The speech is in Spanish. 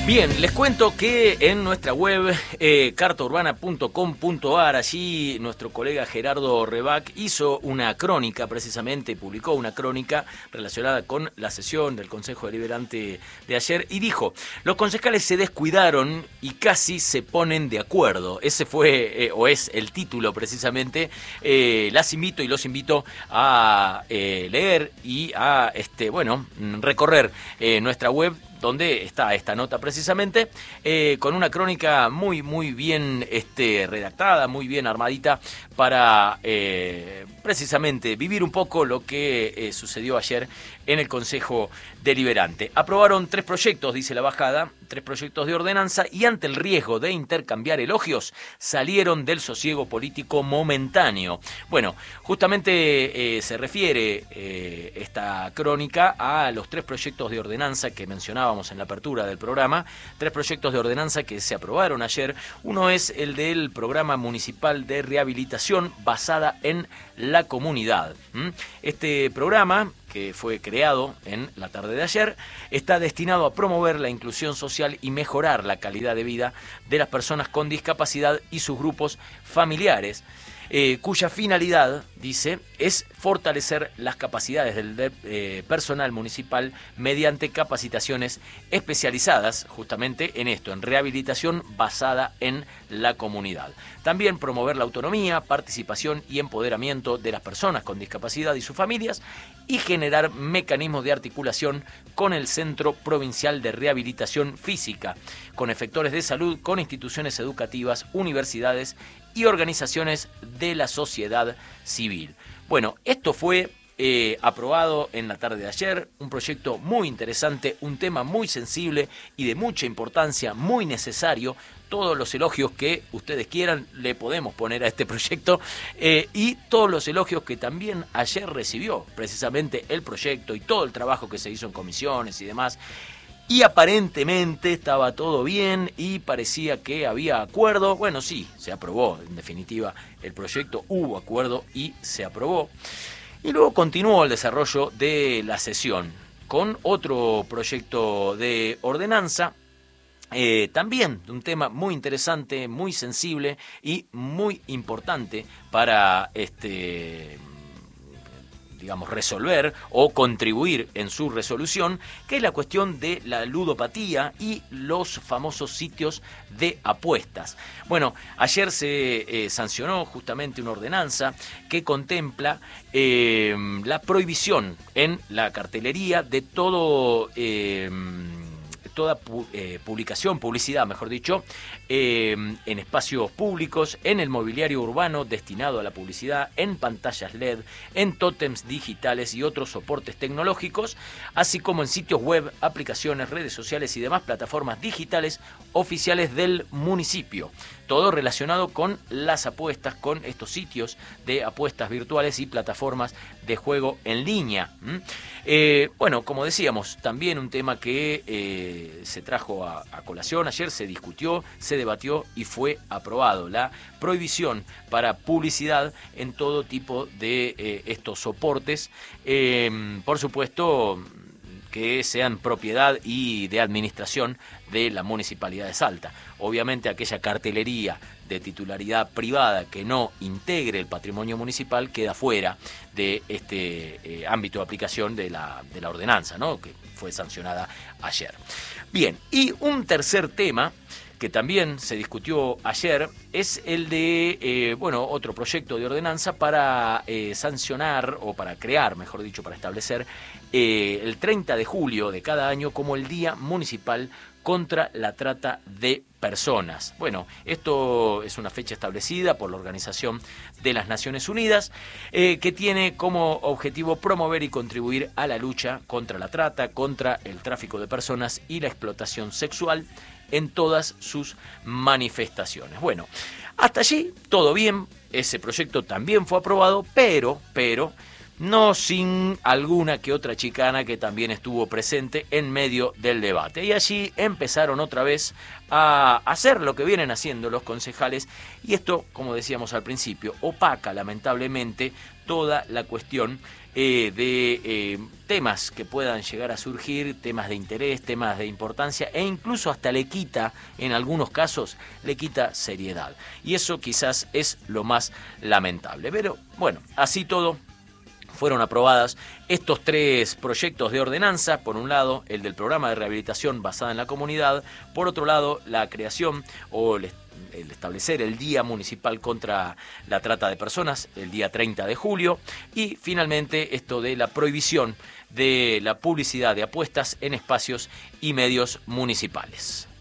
Bien, les cuento que en nuestra web cartaurbana.com.ar, allí nuestro colega Gerardo Rebac hizo una crónica, precisamente publicó una crónica relacionada con la sesión del Consejo Deliberante de ayer y dijo: los concejales se descuidaron y casi se ponen de acuerdo. Ese fue, o es el título precisamente. Las invito y los invito a leer y a recorrer nuestra web, donde está esta nota precisamente, con una crónica muy bien redactada, muy bien armadita, para precisamente vivir un poco lo que sucedió ayer en el Consejo Deliberante. Aprobaron 3 proyectos, dice la bajada, 3 proyectos de ordenanza, y ante el riesgo de intercambiar elogios, salieron del sosiego político momentáneo. Bueno, justamente se refiere esta crónica a los 3 proyectos de ordenanza que mencionábamos en la apertura del programa, 3 proyectos de ordenanza que se aprobaron ayer. Uno es el del Programa Municipal de Rehabilitación basada en la comunidad. Este programa, que fue creado en la tarde de ayer, está destinado a promover la inclusión social y mejorar la calidad de vida de las personas con discapacidad y sus grupos familiares, cuya finalidad, dice, es fortalecer las capacidades del personal municipal mediante capacitaciones especializadas justamente en esto, en rehabilitación basada en la comunidad. También promover la autonomía, participación y empoderamiento de las personas con discapacidad y sus familias, y generar mecanismos de articulación con el Centro Provincial de Rehabilitación Física, con efectores de salud, con instituciones educativas, universidades y organizaciones de la sociedad civil. Bueno, esto fue aprobado en la tarde de ayer, un proyecto muy interesante, un tema muy sensible y de mucha importancia, muy necesario. Todos los elogios que ustedes quieran le podemos poner a este proyecto, y todos los elogios que también ayer recibió precisamente el proyecto y todo el trabajo que se hizo en comisiones y demás. Y aparentemente estaba todo bien y parecía que había acuerdo. Bueno, sí, se aprobó en definitiva el proyecto, hubo acuerdo y se aprobó. Y luego continuó el desarrollo de la sesión con otro proyecto de ordenanza, también un tema muy interesante, muy sensible y muy importante para resolver o contribuir en su resolución, que es la cuestión de la ludopatía y los famosos sitios de apuestas. Bueno, ayer se sancionó justamente una ordenanza que contempla la prohibición en la cartelería de toda publicidad, mejor dicho, en espacios públicos, en el mobiliario urbano destinado a la publicidad, en pantallas LED, en tótems digitales y otros soportes tecnológicos, así como en sitios web, aplicaciones, redes sociales y demás plataformas digitales oficiales del municipio. Todo relacionado con las apuestas, con estos sitios de apuestas virtuales y plataformas de juego en línea. Bueno, como decíamos, también un tema que se trajo a colación. Ayer se discutió, se debatió y fue aprobado. La prohibición para publicidad en todo tipo de estos soportes. Por supuesto, que sean propiedad y de administración de la Municipalidad de Salta. Obviamente aquella cartelería de titularidad privada que no integre el patrimonio municipal queda fuera de este ámbito de aplicación de la ordenanza, ¿no?, que fue sancionada ayer. Bien, y un tercer tema que también se discutió ayer es el de, otro proyecto de ordenanza para sancionar, o para crear, mejor dicho, para establecer el 30 de julio de cada año como el Día Municipal contra la Trata de Personas. Bueno, esto es una fecha establecida por la Organización de las Naciones Unidas, que tiene como objetivo promover y contribuir a la lucha contra la trata, contra el tráfico de personas y la explotación sexual en todas sus manifestaciones. Bueno, hasta allí todo bien, ese proyecto también fue aprobado, pero no sin alguna que otra chicana que también estuvo presente en medio del debate. Y allí empezaron otra vez a hacer lo que vienen haciendo los concejales, y esto, como decíamos al principio, opaca lamentablemente toda la cuestión de temas que puedan llegar a surgir, temas de interés, temas de importancia, e incluso hasta le quita, en algunos casos, le quita seriedad. Y eso quizás es lo más lamentable. Pero bueno, así todo, fueron aprobadas estos 3 proyectos de ordenanza. Por un lado, el del programa de rehabilitación basada en la comunidad. Por otro lado, la creación o el establecer el Día Municipal contra la Trata de Personas, el día 30 de julio. Y finalmente, esto de la prohibición de la publicidad de apuestas en espacios y medios municipales.